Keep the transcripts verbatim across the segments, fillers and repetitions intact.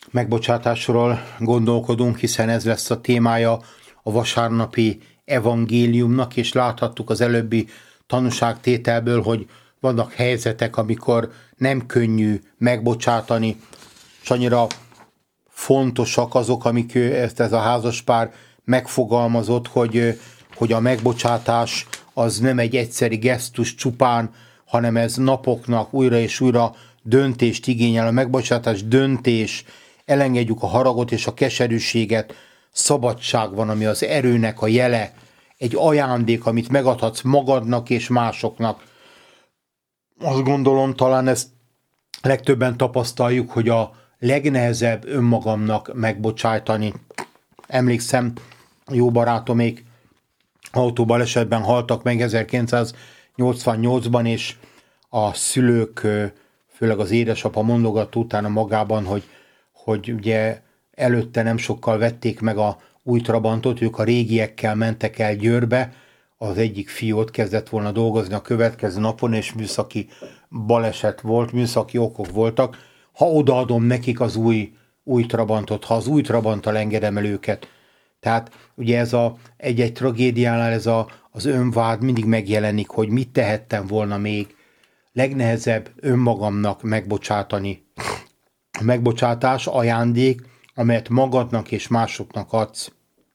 megbocsátásról gondolkodunk, hiszen ez lesz a témája a vasárnapi evangéliumnak, és láthattuk az előbbi tanúságtételből, hogy vannak helyzetek, amikor nem könnyű megbocsátani, és annyira fontosak azok, amik ezt ez a házaspár megfogalmazott, hogy, hogy a megbocsátás az nem egy egyszeri gesztus csupán, hanem ez napoknak újra és újra döntést igényel. A megbocsátás döntés, elengedjük a haragot és a keserűséget, szabadság van, ami az erőnek a jele, egy ajándék, amit megadhatsz magadnak és másoknak. Azt gondolom, talán ezt legtöbben tapasztaljuk, hogy a legnehezebb önmagamnak megbocsájtani. Emlékszem, jó barátomék autóbalesetben haltak meg ezerkilencszáznyolcvannyolcban, és a szülők, főleg az édesapa mondogatta utána magában, hogy, hogy ugye előtte nem sokkal vették meg a új Trabantot, ők a régiekkel mentek el Győrbe, az egyik fiú ott kezdett volna dolgozni a következő napon, és műszaki baleset volt, műszaki okok voltak. Ha odaadom nekik az új, új Trabantot, ha az új Trabanttal engedem el őket. Tehát ugye ez a, egy-egy tragédiánál ez a, az önvád mindig megjelenik, hogy mit tehettem volna még. Legnehezebb önmagamnak megbocsátani. A megbocsátás ajándék, amelyet magadnak és másoknak adsz.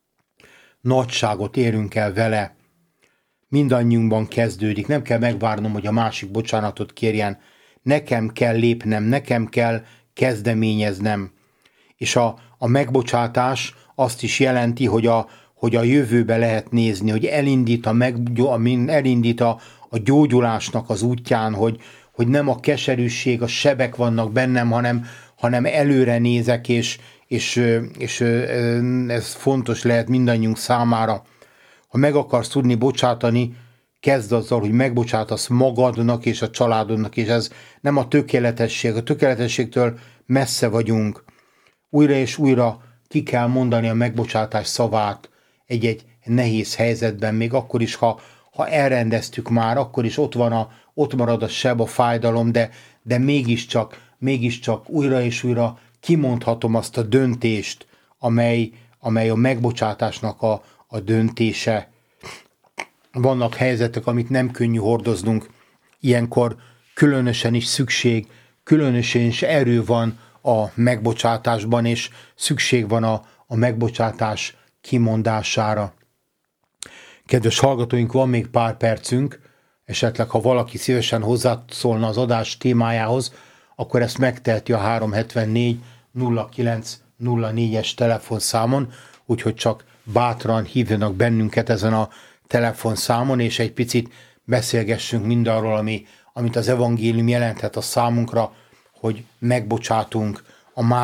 Nagyságot érünk el vele. Mindannyiunkban kezdődik. Nem kell megvárnom, hogy a másik bocsánatot kérjen. Nekem kell lépnem, nekem kell kezdeményeznem. És a, a megbocsátás azt is jelenti, hogy a, hogy a jövőbe lehet nézni, hogy elindít a, meg, elindít a, a gyógyulásnak az útján, hogy, hogy nem a keserűség, a sebek vannak bennem, hanem, hanem előre nézek, és, és, és ez fontos lehet mindannyiunk számára. Ha meg akarsz tudni bocsátani, kezd azzal, hogy megbocsátasz magadnak és a családodnak, és ez nem a tökéletesség. A tökéletességtől messze vagyunk. Újra és újra ki kell mondani a megbocsátás szavát egy-egy nehéz helyzetben, még akkor is, ha, ha elrendeztük már, akkor is ott van a, ott marad a seb, a fájdalom, de, de mégiscsak, mégiscsak újra és újra kimondhatom azt a döntést, amely, amely a megbocsátásnak a, a döntése. Vannak helyzetek, amit nem könnyű hordoznunk. Ilyenkor különösen is szükség, különösen is erő van a megbocsátásban, és szükség van a, a megbocsátás kimondására. Kedves hallgatóink, van még pár percünk, esetleg ha valaki szívesen hozzászólna az adás témájához, akkor ezt megteheti a három hetvennégy nulla kilenc nulla négyes telefonszámon, úgyhogy csak bátran hívjanak bennünket ezen a telefonszámon, és egy picit beszélgessünk mindarról, ami, amit az evangélium jelenthet a számunkra, hogy megbocsátunk a